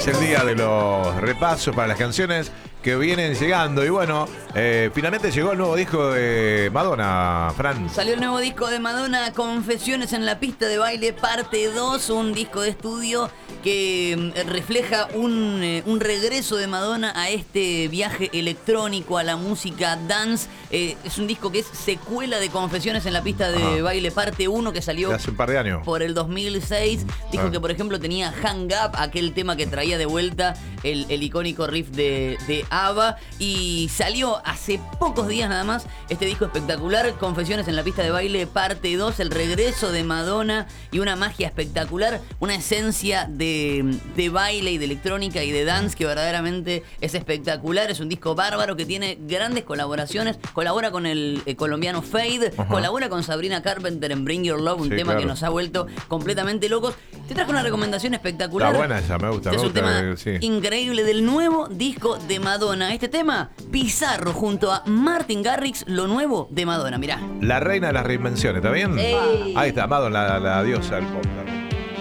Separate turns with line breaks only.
es el día de los repasos para las canciones que vienen llegando. Y bueno, finalmente llegó el nuevo disco de Madonna, Fran.
Salió el nuevo disco de Madonna, Confesiones en la pista de baile, parte 2, un disco de estudio que refleja un regreso de Madonna a este viaje electrónico, a la música dance. Es un disco que es secuela de Confesiones en la pista de baile, parte 1, que salió
hace un par de años.
Por el 2006. Dijo que, por ejemplo, tenía Hang Up, aquel tema que traía de vuelta el icónico riff de ABBA. Y salió hace pocos días nada más este disco espectacular, Confesiones en la pista de baile, parte 2, el regreso de Madonna y una magia espectacular, una esencia de baile y de electrónica y de dance que verdaderamente es espectacular. Es un disco bárbaro que tiene grandes colaboraciones. Colabora con el colombiano Fade, colabora con Sabrina Carpenter en Bring Your Love, un tema que nos ha vuelto completamente locos. Te trajo una recomendación espectacular.
Está buena esa, me gusta.
Este es un tema
sí,
increíble del nuevo disco de Madonna. Este tema, Pizarro, junto a Martin Garrix, lo nuevo de Madonna. Mirá.
La reina de las reinvenciones, ¿está bien?
Ey.
Ahí está, Madonna, la diosa del pop.